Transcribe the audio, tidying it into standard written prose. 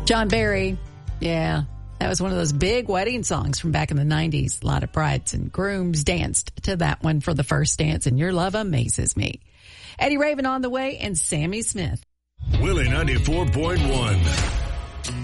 John Barry. Yeah, that was one of those big wedding songs from back in the 90s. A lot of brides and grooms danced to that one for the first dance, and Your Love Amazes Me. Eddie Raven on the way, and Sammy Smith. Willie 94.1.